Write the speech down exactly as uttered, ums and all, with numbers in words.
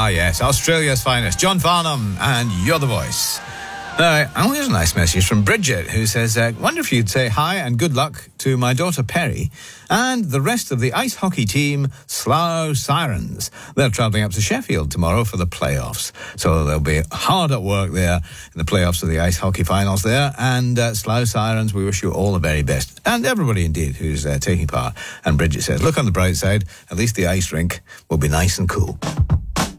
yes, Australia's finest, John Farnham, and You're the Voice. Now, oh, here's a nice message from Bridget, who says, uh, wonder if you'd say hi and good luck to my daughter Perry and the rest of the ice hockey team, Slough Sirens. They're travelling up to Sheffield tomorrow for the playoffs. So they'll be hard at work there in the playoffs of the ice hockey finals there. And uh, Slough Sirens, we wish you all the very best. And everybody indeed who's uh, taking part. And Bridget says, look on the bright side, at least the ice rink will be nice and cool.